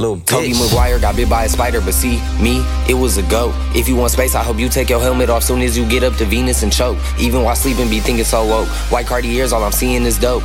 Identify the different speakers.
Speaker 1: Little
Speaker 2: Toby
Speaker 1: bitch.
Speaker 2: Maguire got bit by a spider, but see, me, it was a go. If you want space, I hope you take your helmet off soon as you get up to Venus and choke. Even while sleeping, be thinking so woke. White Cartier's, all I'm seeing is dope.